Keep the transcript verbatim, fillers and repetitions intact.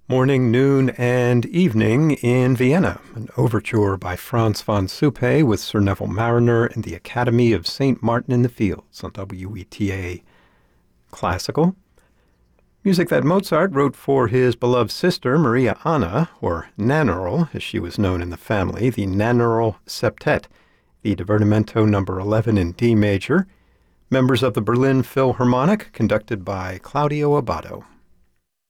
Morning, Noon, and Evening in Vienna, an overture by Franz von Suppe with Sir Neville Marriner and the Academy of Saint Martin in the Fields on W E T A Classical. Music that Mozart wrote for his beloved sister, Maria Anna, or Nannerl, as she was known in the family, the Nannerl Septet, the Divertimento number eleven in D major, members of the Berlin Philharmonic, conducted by Claudio Abbado.